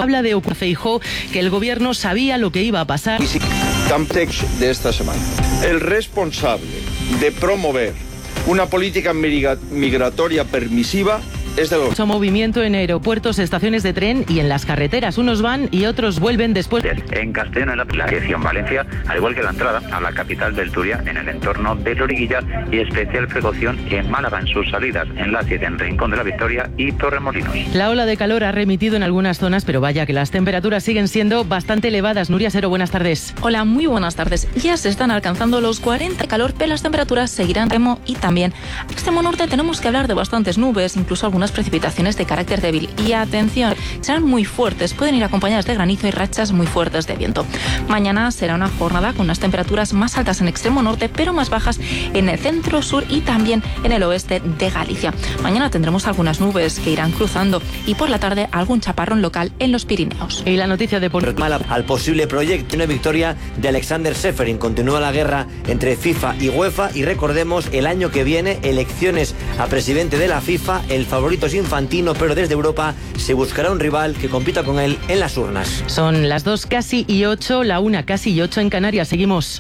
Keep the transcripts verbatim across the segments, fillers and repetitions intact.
Habla de Feijóo, que el gobierno sabía lo que iba a pasar. Camtex de esta semana. El responsable de promover una política migratoria permisiva es del Mucho movimiento en aeropuertos, estaciones de tren y en las carreteras. Unos van y otros vuelven después. En Castellón, en la, la dirección Valencia, al igual que la entrada a la capital del Turia, en el entorno de Loriguilla, y especial precaución en Málaga en sus salidas, en la siete, en Rincón de la Victoria y Torremolinos. La ola de calor ha remitido en algunas zonas, pero vaya que las temperaturas siguen siendo bastante elevadas. Nuria Sero, buenas tardes. Hola, muy buenas tardes. Ya se están alcanzando los cuarenta de calor, pero las temperaturas seguirán extremo y también extremo norte. Tenemos que hablar de bastantes nubes, incluso algunas precipitaciones de carácter débil. Y atención, serán muy fuertes, pueden ir acompañadas de granizo y rachas muy fuertes de viento. Mañana será una jornada con unas temperaturas más altas en extremo norte, pero más bajas en el centro, sur y también en el oeste de Galicia. Mañana tendremos algunas nubes que irán cruzando y por la tarde algún chaparrón local en los Pirineos. Y la noticia deportiva. Al posible proyecto, una victoria de Alexander Seferin. Continúa la guerra entre FIFA y UEFA y recordemos, el año que viene, elecciones a presidente de la FIFA. El favorito es Infantino, pero desde Europa se buscará un rival que compita con él en las urnas. Son las dos casi y ocho, la una casi y ocho en Canarias. Seguimos.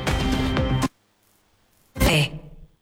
Eh.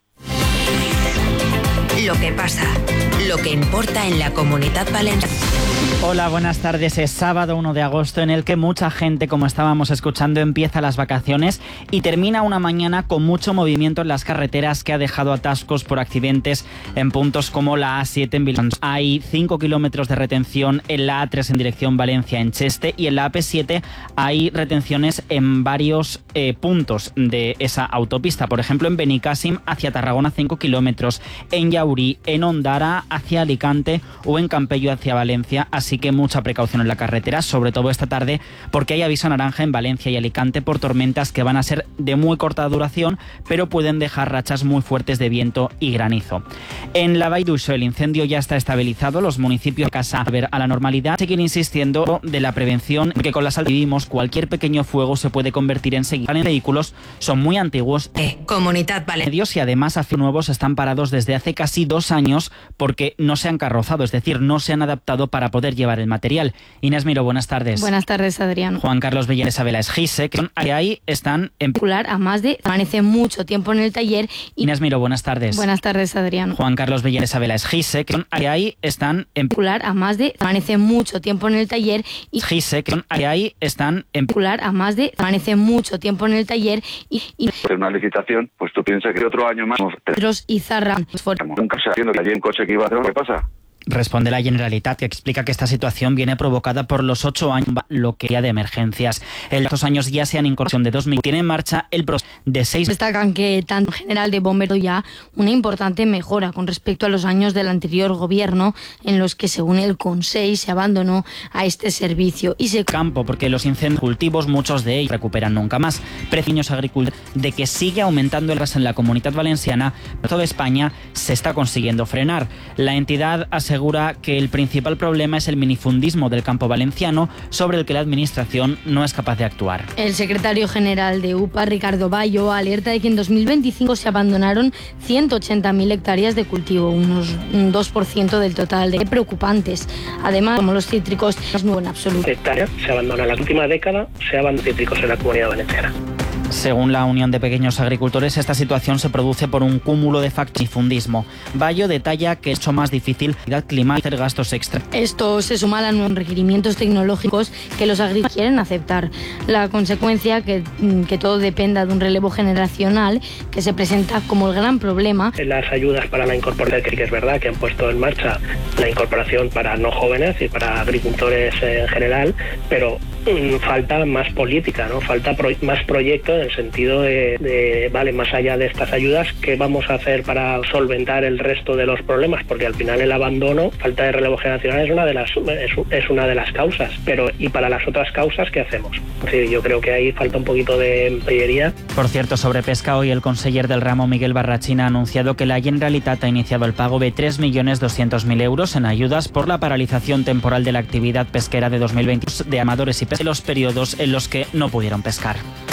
Lo que pasa, lo que importa en la Comunidad Valenciana. Hola, buenas tardes. Es sábado uno de agosto en el que mucha gente, como estábamos escuchando, empieza las vacaciones y termina una mañana con mucho movimiento en las carreteras que ha dejado atascos por accidentes en puntos como la A siete en Bilbao. Hay cinco kilómetros de retención en la A tres en dirección Valencia en Cheste y en la A P siete hay retenciones en varios eh, puntos de esa autopista. Por ejemplo, en Benicàssim hacia Tarragona cinco kilómetros, en Llaurí, en Ondara hacia Alicante o en Campello hacia Valencia. Así que mucha precaución en la carretera, sobre todo esta tarde, porque hay aviso naranja en Valencia y Alicante por tormentas que van a ser de muy corta duración, pero pueden dejar rachas muy fuertes de viento y granizo. En la Vall d'Uixó el incendio ya está estabilizado. Los municipios de casa a ver a la normalidad siguen insistiendo de la prevención, que con las altas vivimos cualquier pequeño fuego se puede convertir enseguida en vehículos. Son muy antiguos. Eh, Comunidad Valenciana. Y además a nuevos están parados desde hace casi dos años porque no se han carrozado, es decir, no se han adaptado para poder llevar el material. Inés Miró, buenas tardes. Buenas tardes, Adrián. Juan Carlos Bellán, Isabela Esgise, que ahí están en particular a más de permanece mucho tiempo en el taller. Y... Inés Miró, buenas tardes. Buenas tardes, Adrián. Juan Carlos Bellán, Isabela Esgise, que ahí están en particular a más de permanece mucho tiempo en el taller y Esgise, que ahí están en particular a más de permanece mucho tiempo en el taller y, y... una licitación, pues tú piensas que otro año más Pedros y Zarra nunca sabiendo que allí en coche que iba a hacer, ¿qué pasa? Responde la Generalitat, que explica que esta situación viene provocada por los ocho años lo que ya de emergencias. En estos años ya se han incorporado de dos mil. Tiene en marcha el proceso de seis. Destacan que tanto general de bomberos ya una importante mejora con respecto a los años del anterior gobierno, en los que según el Consell se abandonó a este servicio y se campo porque los incendios cultivos muchos de ellos recuperan nunca más. Precios agricultores de que sigue aumentando el gas en la Comunidad Valenciana, en toda España se está consiguiendo frenar. La entidad asegura que el principal problema es el minifundismo del campo valenciano, sobre el que la administración no es capaz de actuar. El secretario general de U P A, Ricardo Bayo, alerta de que en dos mil veinticinco se abandonaron ciento ochenta mil hectáreas de cultivo, unos un dos por ciento del total, de preocupantes. Además, como los cítricos, no es nuevo en absoluto. Hectáreas se abandonan. En la última década se abandonan cítricos en la Comunidad Valenciana. Según la Unión de Pequeños Agricultores, esta situación se produce por un cúmulo de factores y fundismo. Bayo detalla que es mucho más difícil climática hacer gastos extra. Esto se suma a los requerimientos tecnológicos que los agricultores quieren aceptar. La consecuencia que, que todo dependa de un relevo generacional que se presenta como el gran problema. Las ayudas para la incorporación, que es verdad que han puesto en marcha la incorporación para no jóvenes y para agricultores en general, pero mmm, falta más política, ¿no? Falta pro- más proyectos en el sentido de, de, vale, más allá de estas ayudas, ¿qué vamos a hacer para solventar el resto de los problemas? Porque al final el abandono, falta de relevo generacional es una de las es, es una de las causas, pero ¿y para las otras causas qué hacemos? Sí, yo creo que ahí falta un poquito de empellería. Por cierto, sobre pesca, hoy el conseller del ramo, Miguel Barrachina, ha anunciado que la Generalitat ha iniciado el pago de tres millones doscientos mil euros en ayudas por la paralización temporal de la actividad pesquera de dos mil veinte de amadores y pescadores en los periodos en los que no pudieron pescar.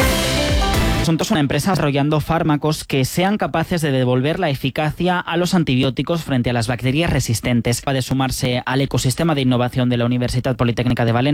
Asuntos, una empresa desarrollando fármacos que sean capaces de devolver la eficacia a los antibióticos frente a las bacterias resistentes. Va a sumarse al ecosistema de innovación de la Universidad Politécnica de Valencia.